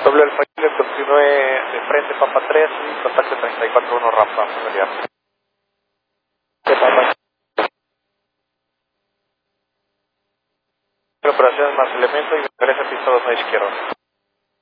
Doble Alfa Kilo, continúe de frente Papa 3 y contacto 34-1 rampa familiar. De Papa. Operaciones más elementos y regresa piso 2 izquierdo.